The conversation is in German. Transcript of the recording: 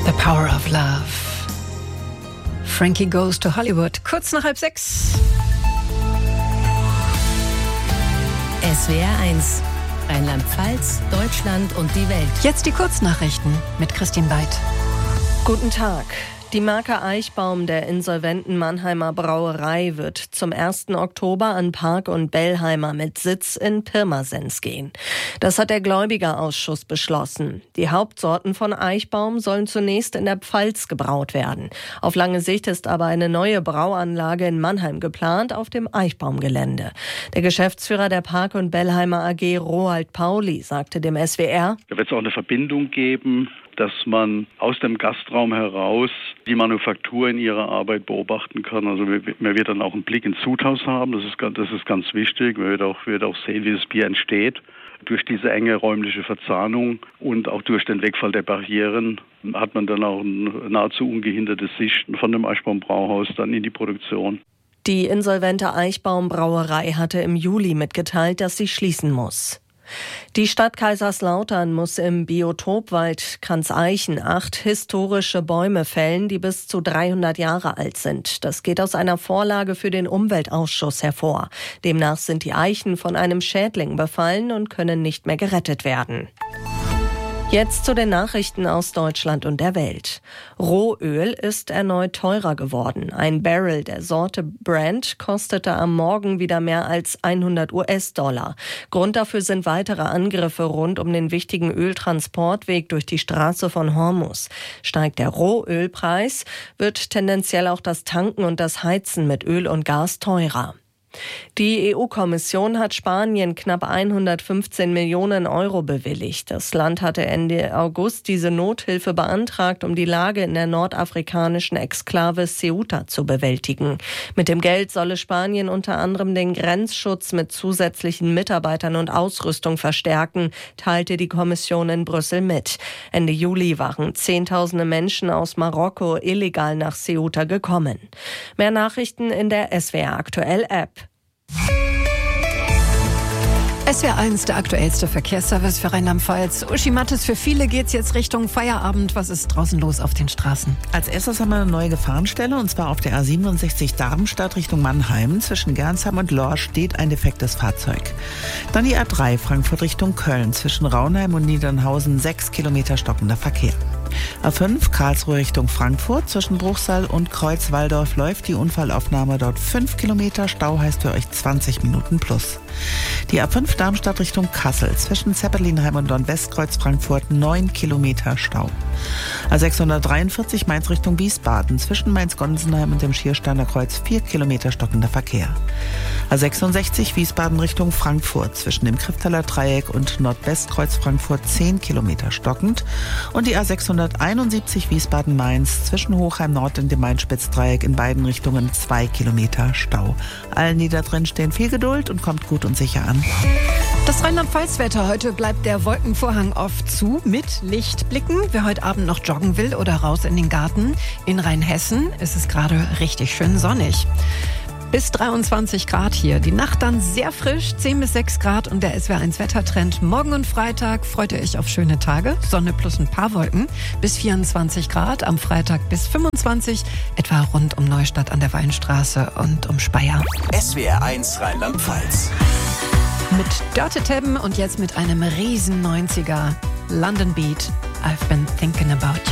The Power of Love. Frankie Goes to Hollywood. Kurz nach 5:30. SWR 1. Rheinland-Pfalz, Deutschland und die Welt. Jetzt die Kurznachrichten mit Christine Weid. Guten Tag. Die Marke Eichbaum der insolventen Mannheimer Brauerei wird zum 1. Oktober an Park und Bellheimer mit Sitz in Pirmasens gehen. Das hat der Gläubigerausschuss beschlossen. Die Hauptsorten von Eichbaum sollen zunächst in der Pfalz gebraut werden. Auf lange Sicht ist aber eine neue Brauanlage in Mannheim geplant auf dem Eichbaum-Gelände. Der Geschäftsführer der Park und Bellheimer AG, Roald Pauli, sagte dem SWR: Da wird es auch eine Verbindung geben, dass man aus dem Gastraum heraus die Manufaktur in ihrer Arbeit beobachten kann. Also man wird dann auch einen Blick ins Sudhaus haben, das ist ganz wichtig. Man wird auch sehen, wie das Bier entsteht. Durch diese enge räumliche Verzahnung und auch durch den Wegfall der Barrieren hat man dann auch ein nahezu ungehindertes Sichten von dem Eichbaum Brauhaus dann in die Produktion. Die insolvente Eichbaum Brauerei hatte im Juli mitgeteilt, dass sie schließen muss. Die Stadt Kaiserslautern muss im Biotopwald Kranzeichen 8 historische Bäume fällen, die bis zu 300 Jahre alt sind. Das geht aus einer Vorlage für den Umweltausschuss hervor. Demnach sind die Eichen von einem Schädling befallen und können nicht mehr gerettet werden. Jetzt zu den Nachrichten aus Deutschland und der Welt. Rohöl ist erneut teurer geworden. Ein Barrel der Sorte Brent kostete am Morgen wieder mehr als $100. Grund dafür sind weitere Angriffe rund um den wichtigen Öltransportweg durch die Straße von Hormuz. Steigt der Rohölpreis, wird tendenziell auch das Tanken und das Heizen mit Öl und Gas teurer. Die EU-Kommission hat Spanien knapp 115 Millionen Euro bewilligt. Das Land hatte Ende August diese Nothilfe beantragt, um die Lage in der nordafrikanischen Exklave Ceuta zu bewältigen. Mit dem Geld solle Spanien unter anderem den Grenzschutz mit zusätzlichen Mitarbeitern und Ausrüstung verstärken, teilte die Kommission in Brüssel mit. Ende Juli waren Zehntausende Menschen aus Marokko illegal nach Ceuta gekommen. Mehr Nachrichten in der SWR Aktuell App. SWR 1, der aktuellste Verkehrsservice für Rheinland-Pfalz. Uschi Mattes, für viele geht's jetzt Richtung Feierabend. Was ist draußen los auf den Straßen? Als erstes haben wir eine neue Gefahrenstelle, und zwar auf der A67 Darmstadt Richtung Mannheim. Zwischen Gernsheim und Lorsch steht ein defektes Fahrzeug. Dann die A3 Frankfurt Richtung Köln. Zwischen Raunheim und Niedernhausen 6 Kilometer stockender Verkehr. A5 Karlsruhe Richtung Frankfurt. Zwischen Bruchsal und Kreuz-Walldorf läuft die Unfallaufnahme. Dort 5 Kilometer. Stau heißt für euch 20 Minuten plus. Die A5 Darmstadt Richtung Kassel. Zwischen Zeppelinheim und Dornwestkreuz Frankfurt 9 Kilometer Stau. A643 Mainz Richtung Wiesbaden. Zwischen Mainz-Gonsenheim und dem Schiersteiner Kreuz 4 Kilometer stockender Verkehr. A66 Wiesbaden Richtung Frankfurt. Zwischen dem Krifftaler Dreieck und Nordwestkreuz Frankfurt 10 Kilometer stockend. Und die A671 Wiesbaden-Mainz zwischen Hochheim Nord und dem Main-Spitz-Dreieck in beiden Richtungen 2 Kilometer Stau. Allen, die da drin stehen, viel Geduld und kommt gut und sicher an. Das Rheinland-Pfalz-Wetter. Heute bleibt der Wolkenvorhang oft zu mit Lichtblicken. Wer heute Abend noch joggen will oder raus in den Garten. In Rheinhessen ist es gerade richtig schön sonnig. Bis 23 Grad hier. Die Nacht dann sehr frisch, 10 bis 6 Grad und der SWR 1 Wettertrend. Morgen und Freitag freut ihr euch auf schöne Tage. Sonne plus ein paar Wolken. Bis 24 Grad. Am Freitag bis 25. Etwa rund um Neustadt an der Weinstraße und um Speyer. SWR 1 Rheinland-Pfalz. Mit Dörte Tebben und jetzt mit einem riesen 90er. London Beat. I've been thinking about